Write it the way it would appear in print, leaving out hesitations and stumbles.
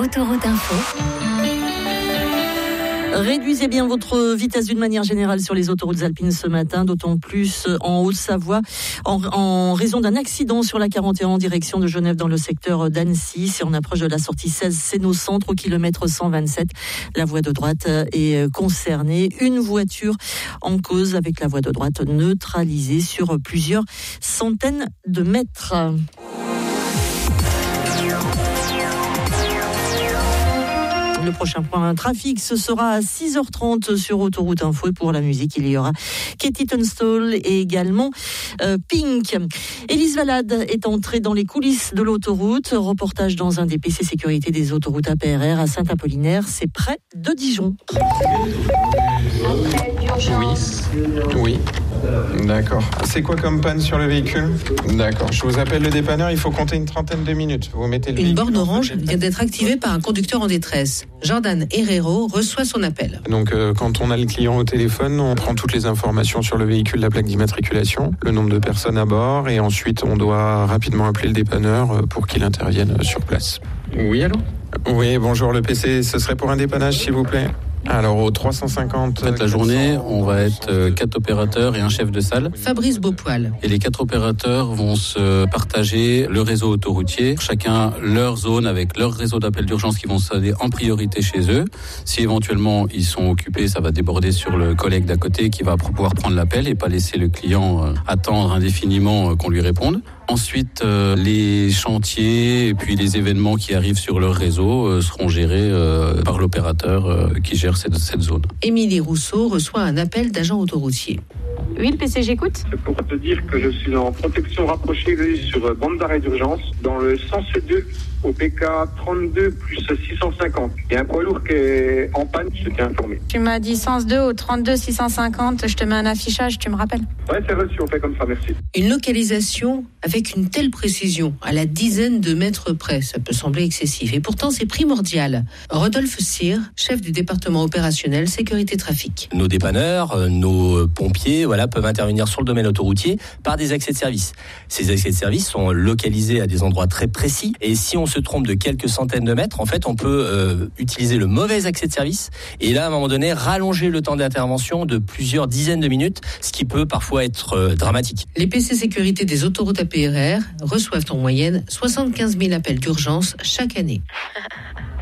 Autoroute Info. Réduisez bien votre vitesse d'une manière générale sur les autoroutes alpines ce matin, d'autant plus en Haute-Savoie, en raison d'un accident sur la 41 en direction de Genève dans le secteur d'Annecy. C'est en approche de la sortie 16 Sénaux-Centre au kilomètre 127. La voie de droite est concernée. Une voiture en cause avec la voie de droite neutralisée sur plusieurs centaines de mètres. Le prochain point trafic, ce sera à 6h30 sur Autoroute Info. Et pour la musique, il y aura Katie Tunstall et également Pink. Élise Valade est entrée dans les coulisses de l'autoroute. Reportage dans un des PC sécurité des autoroutes APRR à Saint-Apollinaire. C'est près de Dijon. Oui. D'accord. C'est quoi comme panne sur le véhicule ? D'accord. Je vous appelle le dépanneur, il faut compter une trentaine de minutes. Vous mettez Une borne orange vient d'être activée par un conducteur en détresse. Jordan Herrero reçoit son appel. Donc quand on a le client au téléphone, on prend toutes les informations sur le véhicule, la plaque d'immatriculation, le nombre de personnes à bord et ensuite on doit rapidement appeler le dépanneur pour qu'il intervienne sur place. Oui, allô ? Oui, bonjour, le PC, ce serait pour un dépannage s'il vous plaît ? Alors au 350... En fait, la journée, on va être 4 opérateurs et un chef de salle. Fabrice Beaupoil. Et les 4 opérateurs vont se partager le réseau autoroutier, chacun leur zone avec leur réseau d'appel d'urgence qui vont sonner en priorité chez eux. Si éventuellement ils sont occupés, ça va déborder sur le collègue d'à côté qui va pouvoir prendre l'appel et pas laisser le client attendre indéfiniment qu'on lui réponde. Ensuite, les chantiers et puis les événements qui arrivent sur leur réseau seront gérés par l'opérateur qui gère cette zone. Émilie Rousseau reçoit un appel d'agent autoroutier. Oui, le PC, j'écoute. C'est pour te dire que je suis en protection rapprochée sur bande d'arrêt d'urgence dans le sens 2 au PK 32 plus 650. Il y a un poids lourd qui est en panne, je t'ai informé. Tu m'as dit sens 2 au 32 650, je te mets un affichage, tu me rappelles ? Ouais, c'est reçu, on fait comme ça, merci. Une localisation avec une telle précision, à la dizaine de mètres près, ça peut sembler excessif. Et pourtant, c'est primordial. Rodolphe Cyr, chef du département opérationnel sécurité trafic. Nos dépanneurs, nos pompiers, peuvent intervenir sur le domaine autoroutier par des accès de service. Ces accès de service sont localisés à des endroits très précis. Et si on se trompe de quelques centaines de mètres, en fait, on peut utiliser le mauvais accès de service et là, à un moment donné, rallonger le temps d'intervention de plusieurs dizaines de minutes, ce qui peut parfois être dramatique. Les PC sécurité des autoroutes APRR reçoivent en moyenne 75 000 appels d'urgence chaque année.